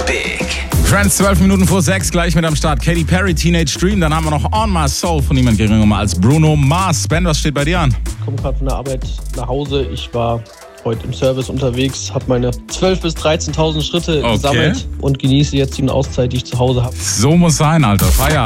big. Friends, 12 Minuten vor 6, gleich mit am Start. Katy Perry, Teenage Dream. Dann haben wir noch On My Soul von niemand geringerem als Bruno Mars. Ben, was steht bei dir an? Ich komme gerade von der Arbeit nach Hause. Ich war heute im Service unterwegs, habe meine 12.000 bis 13.000 Schritte gesammelt und genieße jetzt die Auszeit, die ich zu Hause habe. So muss sein, Alter. Feier.